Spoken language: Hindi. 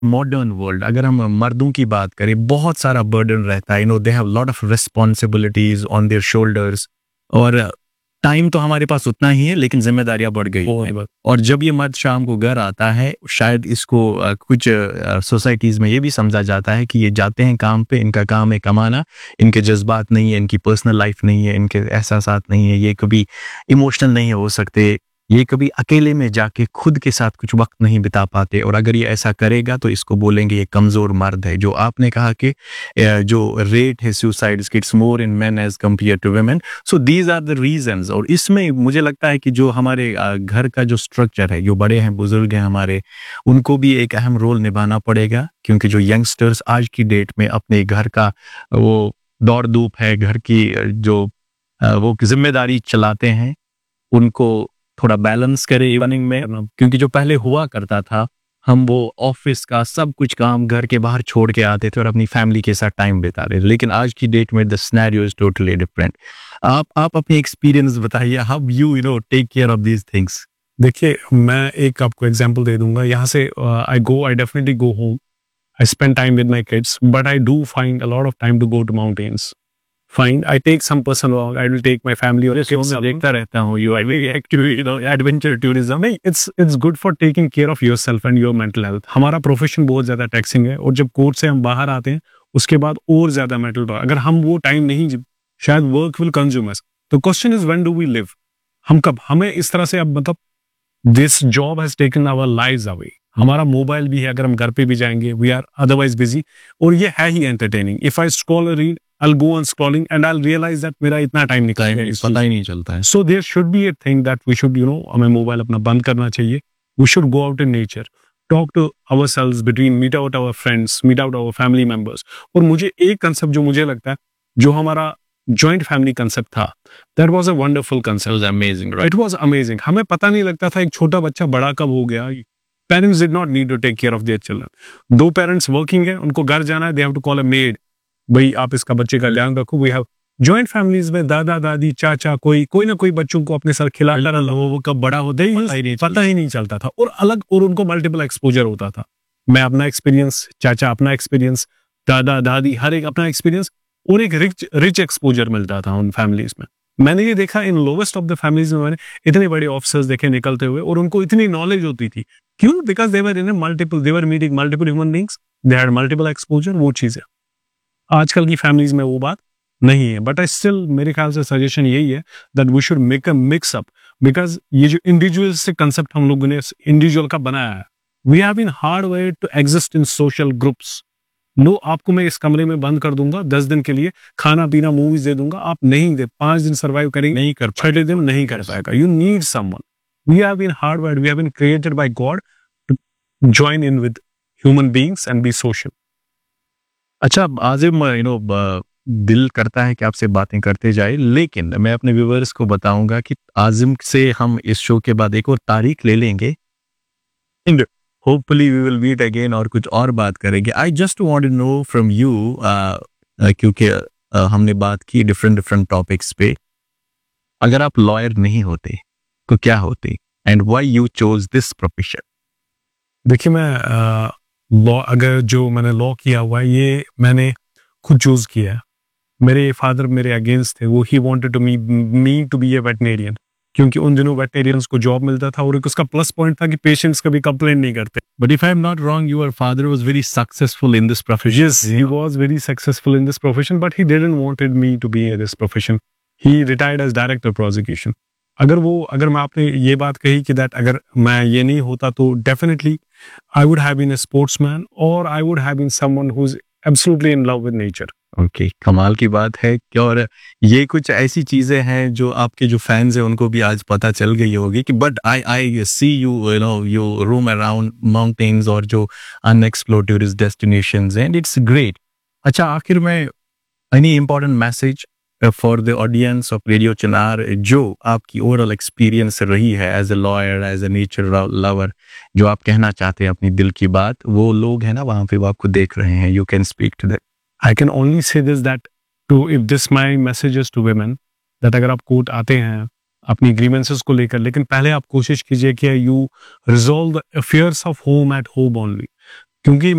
मॉडर्न वर्ल्ड, अगर हम मर्दों की बात करें, बहुत सारा बर्डन रहता है, they have lot of responsibilities on their shoulders, और टाइम तो हमारे पास उतना ही है, लेकिन जिम्मेदारियां बढ़ गई हैं। और जब ये मर्द शाम को घर आता है, शायद इसको कुछ सोसाइटीज में ये भी समझा जाता है कि ये जाते हैं काम पे, इनका काम है कमाना, इनके जज्बात नहीं है, इनकी पर्सनल लाइफ नहीं है, इनके एहसासात नहीं है, ये कभी इमोशनल नहीं हो सकते, ये कभी अकेले में जाके खुद के साथ कुछ वक्त नहीं बिता पाते, और अगर ये ऐसा करेगा तो इसको बोलेंगे ये कमजोर मर्द है। जो आपने कहा कि जो रेट है suicide, it's more in main as compare to women. So these are the reasons. और इसमें मुझे लगता है कि जो हमारे घर का जो स्ट्रक्चर है, जो बड़े हैं, बुजुर्ग हैं हमारे, उनको भी एक अहम रोल निभाना पड़ेगा, क्योंकि जो यंगस्टर्स आज की डेट में अपने घर का वो दौड़ धूप है, घर की जो वो जिम्मेदारी चलाते हैं, उनको थोड़ा बैलेंस करे इवनिंग में। क्योंकि जो पहले हुआ करता था, हम वो ऑफिस का सब कुछ काम घर के बाहर छोड़ के आते थे और अपनी फैमिली के साथ टाइम बिताते थे, लेकिन आज की डेट में the scenario is totally different. आप अपनी एक्सपीरियंस बताइए, how you take care of these things. देखिए, मैं एक आपको एग्जांपल दे दूंगा। यहाँ से I definitely go home, I spend time with my kids, but I do find a lot of time to go to mountains. Fine, I take some person along, I will take my family or kids along. देखता रहता हूँ, you are very active, adventure tourism. नहीं, it's good for taking care of yourself and your mental health. हमारा प्रोफेशन बहुत ज्यादा टैक्सिंग है, और जब कोर्ट से हम बाहर आते हैं उसके बाद और ज्यादा मेंटल, अगर हम वो टाइम नहीं, शायद वर्क विल कंज्यूम अस। तो question is when do we live? हम कब, हमें इस तरह से अब मतलब this job has taken our lives away. हमारा मोबाइल भी है, अगर हम घर पे भी जाएंगे, वी आर अदरवाइज बिजी, और ये है ही entertaining. If I scroll read, I'll go on scrolling and I'll realize that मेरा इतना टाइम निकला है, पता ही नहीं चलता है। So there should be a thing that we should, हमें मोबाइल अपना बंद करना चाहिए। We should go out in nature, talk to ourselves, meet out our friends, meet out our family members। और मुझे एक कंसेप्ट जो मुझे लगता है, जो हमारा जॉइंट फैमिली कंसेप्ट था, that was a wonderful concept। It was amazing, right? It was amazing। हमें पता नहीं लगता था एक छोटा बच्चा बड़ा कब हो गया। Parents did not need to take care of their children। दो पेरेंट्स वर्किंग है, उनको घर जाना है, they have to call a maid, भाई आप इसका बच्चे का ध्यान रखो। वी हैव जॉइंट फैमिलीज में दादा दादी चाचा, कोई ना कोई बच्चों को अपने साथ खिला, वो कब बड़ा होता ही पता ही नहीं चलता था, और अलग, और उनको मल्टीपल एक्सपोजर होता था। मैं अपना एक्सपीरियंस, चाचा अपना एक्सपीरियंस, दादा दादी हर एक अपना एक्सपीरियंस, और एक रिच एक्सपोजर मिलता था उन फैमिलीज में। मैंने ये देखा in lowest of the families में, मैंने इतने बड़े ऑफिसर्स देखे निकलते हुए, और उनको इतनी नॉलेज होती थी। क्यों? Because they were in multiple, they were meeting multiple human beings, they had multiple exposure. वो चीज है, आजकल की फैमिलीज में वो बात नहीं है। बट आई स्टिल, मेरे ख्याल से सजेशन यही है that we should make a mix up, because ये जो इंडिविजुअल से कंसेप्ट हम लोगों ने इंडिविजुअल का बनाया है, we have been hardwired to exist in social groups. No, आपको मैं इस कमरे में बंद कर दूंगा 10 दिन के लिए, खाना पीना मूवीज दे दूंगा, आप नहीं दे, 5 दिन सर्वाइव करेंगे, नहीं कर, 6 दिन नहीं कर पाएगा। You need someone. We have been hardwired, we have been created by God to join in with human beings and B social. अच्छा आजिम, दिल करता है कि आपसे बातें करते जाए, लेकिन मैं अपने व्यूअर्स को बताऊंगा कि आजिम से हम इस शो के बाद एक और तारीख ले लेंगे, and hopefully we will meet again और कुछ और बात करेंगे। I just want to know from you, क्योंकि हमने बात की डिफरेंट टॉपिक्स पे, अगर आप लॉयर नहीं होते तो क्या होते, and why you chose this profession? देखिए, मैं लॉ, अगर जो मैंने लॉ किया हुआ है, ये मैंने खुद चूज किया है। मेरे फादर मेरे अगेंस्ट थे, वो he wanted me to be A veterinarian, क्योंकि उन दिनों वेटनेरियंस को जॉब मिलता था, और एक उसका प्लस पॉइंट था कि पेशेंट्स कभी कंप्लेन नहीं करते। But if I am not wrong, your father was very successful in this profession. Yes, he was very successful in this profession, but he didn't wanted me to be in this profession. He retired as director prosecution। अगर मैं आपने ये बात कही कि दैट अगर मैं ये नहीं होता तो definitely I would have been a sportsman, और I would have been someone who is absolutely in love with nature. Okay, कमाल की बात है कि, और ये कुछ ऐसी चीजें हैं जो आपके जो फैंस हैं उनको भी आज पता चल गई होगी कि but I C you you roam around mountains और जो unexplored tourist destinations, and it's great. अच्छा, आखिर में any important message for the audience of radio चिनार, जो आपकी ओवरऑल एक्सपीरियंस रही है as a lawyer, as a nature lover, जो आप कहना चाहते हैं अपनी दिल की बात, वो लोग हैं ना वहां पे, वो आपको देख रहे हैं, you can speak to that. I can only say this that if this my message is to women, that अगर आप कोर्ट आते हैं अपनी grievances को लेकर, लेकिन पहले आप कोशिश कीजिए कि you resolve the affairs of home at home only। क्योंकि